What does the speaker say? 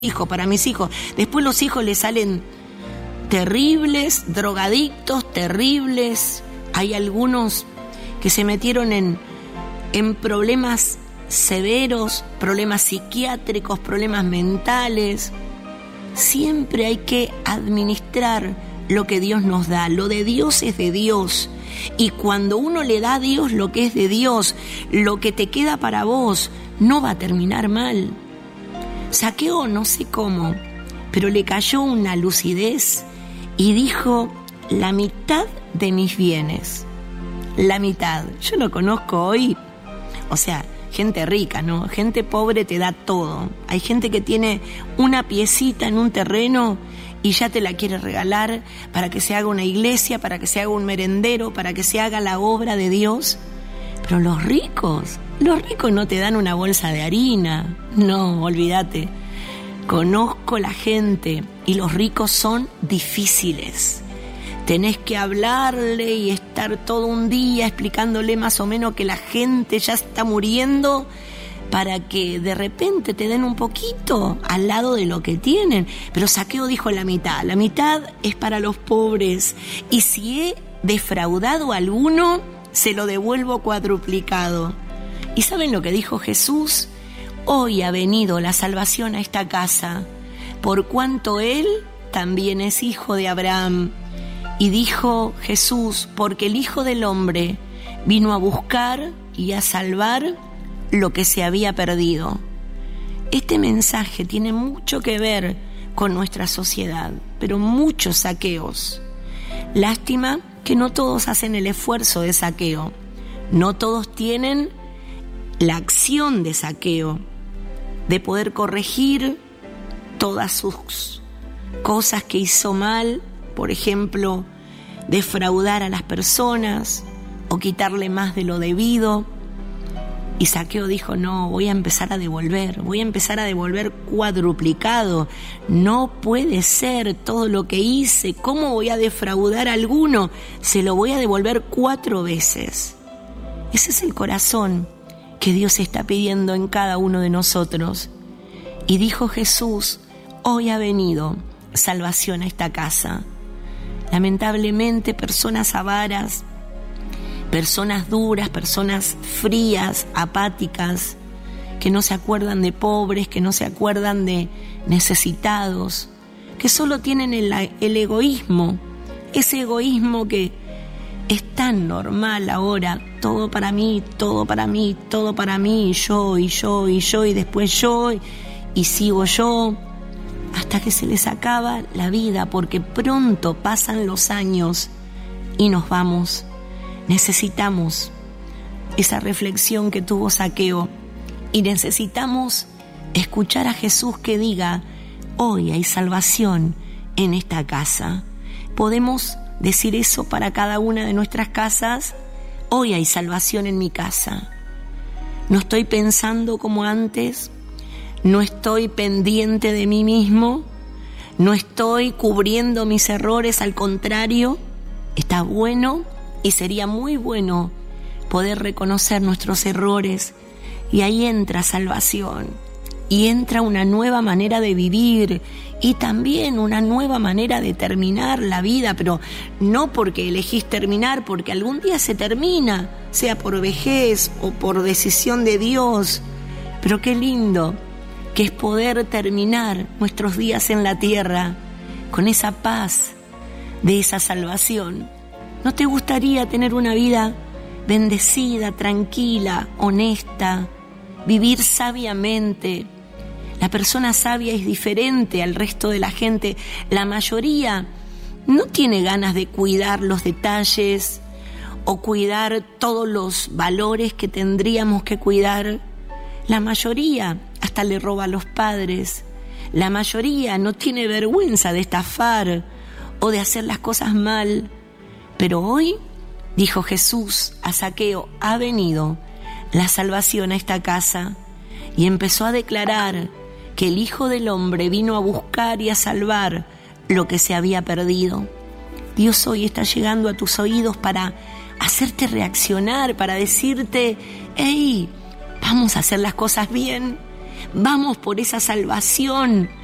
hijos, para mis hijos. Después los hijos le salen terribles, drogadictos, terribles. Hay algunos que se metieron en problemas severos, problemas psiquiátricos, problemas mentales. Siempre hay que administrar lo que Dios nos da. Lo de Dios es de Dios. Y cuando uno le da a Dios lo que es de Dios, lo que te queda para vos no va a terminar mal. Zaqueo, no sé cómo, pero le cayó una lucidez y dijo: la mitad de mis bienes, la mitad. Yo no conozco hoy, o sea, gente rica, ¿no? Gente pobre te da todo. Hay gente que tiene una piecita en un terreno y ya te la quiere regalar para que se haga una iglesia, para que se haga un merendero, para que se haga la obra de Dios. Pero los ricos no te dan una bolsa de harina. No, olvídate. Conozco la gente y los ricos son difíciles. Tenés que hablarle y estar todo un día explicándole más o menos que la gente ya está muriendo para que de repente te den un poquito al lado de lo que tienen. Pero Zaqueo dijo la mitad es para los pobres. Y si he defraudado a alguno, se lo devuelvo cuadruplicado. ¿Y saben lo que dijo Jesús? Hoy ha venido la salvación a esta casa, por cuanto él también es hijo de Abraham. Y dijo Jesús, porque el Hijo del Hombre vino a buscar y a salvar lo que se había perdido. Este mensaje tiene mucho que ver con nuestra sociedad, pero muchos saqueos. Lástima que no todos hacen el esfuerzo de saqueo, no todos tienen la acción de saqueo, de poder corregir todas sus cosas que hizo mal, por ejemplo, defraudar a las personas o quitarle más de lo debido. Y Zaqueo dijo: no, voy a empezar a devolver cuadruplicado. No puede ser todo lo que hice. ¿Cómo voy a defraudar a alguno? Se lo voy a devolver 4 veces. Ese es el corazón que Dios está pidiendo en cada uno de nosotros. Y dijo Jesús: hoy ha venido salvación a esta casa. Lamentablemente, personas avaras, personas duras, personas frías, apáticas, que no se acuerdan de pobres, que no se acuerdan de necesitados, que solo tienen el egoísmo, ese egoísmo que es tan normal ahora, todo para mí, todo para mí, todo para mí, y yo, y después yo, y sigo yo, hasta que se les acaba la vida, porque pronto pasan los años y nos vamos. Necesitamos esa reflexión que tuvo Zaqueo y necesitamos escuchar a Jesús que diga: hoy hay salvación en esta casa. Podemos decir eso para cada una de nuestras casas: hoy hay salvación en mi casa. No estoy pensando como antes, no estoy pendiente de mí mismo, no estoy cubriendo mis errores, al contrario, está bueno y sería muy bueno poder reconocer nuestros errores, y ahí entra salvación y entra una nueva manera de vivir y también una nueva manera de terminar la vida, pero no porque elegís terminar, porque algún día se termina, sea por vejez o por decisión de Dios. Pero qué lindo que es poder terminar nuestros días en la tierra con esa paz de esa salvación. ¿No te gustaría tener una vida bendecida, tranquila, honesta, vivir sabiamente? La persona sabia es diferente al resto de la gente. La mayoría no tiene ganas de cuidar los detalles o cuidar todos los valores que tendríamos que cuidar. La mayoría hasta le roba a los padres. La mayoría no tiene vergüenza de estafar o de hacer las cosas mal. Pero hoy, dijo Jesús a Zaqueo, ha venido la salvación a esta casa, y empezó a declarar que el Hijo del Hombre vino a buscar y a salvar lo que se había perdido. Dios hoy está llegando a tus oídos para hacerte reaccionar, para decirte: hey, vamos a hacer las cosas bien, vamos por esa salvación,